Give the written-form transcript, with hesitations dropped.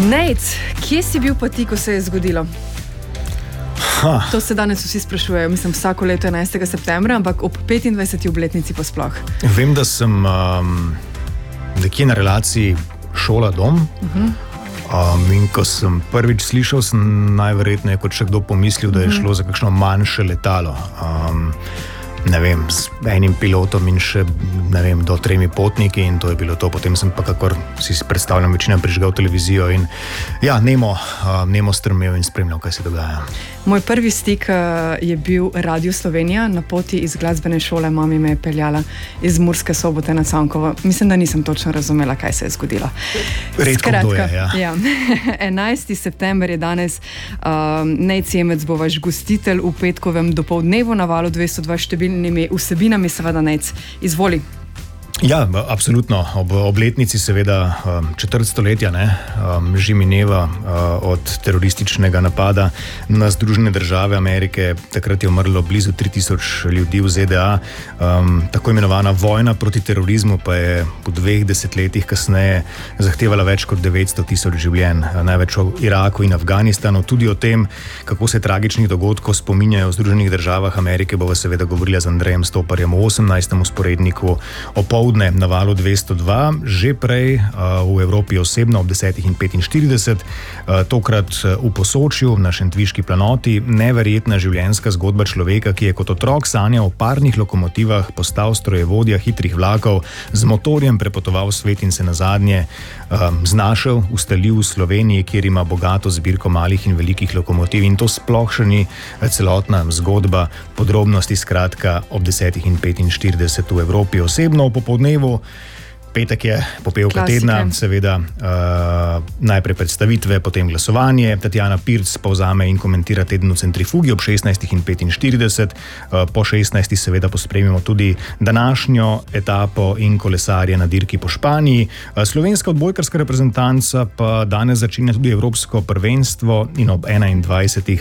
Nejc, kje si bil pa ti, ko se je zgodilo? To se danes vsi sprašujejo, mislim vsako leto 11. septembra, ampak ob 25. obletnici pa sploh. Vem, da sem nekje na relaciji šola-dom. In ko sem prvič slišal, sem najverjetneje kot še kdo pomislil, da je šlo za kakšno manjše letalo. Ne vem, s enim pilotom in še, ne vem, do 3 potniki in to je bilo to. Potem sem pa, kakor si predstavljam, večina prižgal televizijo in ja, nemo strmel in spremljal, kaj se dogaja. Moj prvi stik je bil Radio Slovenija. Na poti iz glasbene šole mami me je peljala iz Murske Sobote na Cankovo. Mislim, da nisem točno razumela, kaj se je zgodilo. Redko kdo je, ja. 11. september je danes. Nejc Jemec bo vaš gostitelj v petkovem dopoldnevu na Valu 202 številnimi vsebinami, seveda Nejc. Izvoli. Ja, absolutno. Ob obletnici seveda četrt stoletja že mineva od terorističnega napada na Združene države Amerike. Takrat je umrlo blizu 3000 ljudi v ZDA. Tako imenovana vojna proti terorizmu pa je v 2 desetletjih kasneje zahtevala več kot 900 000 življenj. Največ v Iraku in Afganistanu. Tudi o tem, kako se tragičnih dogodkov spominjajo v Združenih državah Amerike, bova seveda govorila z Andrejem Stoparjem v 18. usporedniku na Valu 202, že prej v Evropi osebno ob 10:45, tokrat v Posočju na Šentviški planoti. Neverjetna življenjska zgodba človeka, ki je kot otrok sanjal o parnih lokomotivah, postal strojevodja hitrih vlakov, z motorjem prepotoval svet in se nazadnje znašel, ustalil v Sloveniji, kjer ima bogato zbirko malih in velikih lokomotiv. In to sploh še ni celotna zgodba, podrobnosti skratka ob 10:45 v Evropi osebno, v popoldnevu. Petek je popevka tedna, seveda najprej predstavitve, potem glasovanje. Tatjana Pirc povzame in komentira teden v centrifugi ob 16:45. Po 16. seveda pospremimo tudi današnjo etapo in kolesarje na dirki po Španiji. Slovenska odbojkarska reprezentanca pa danes začenja tudi evropsko prvenstvo in ob 21.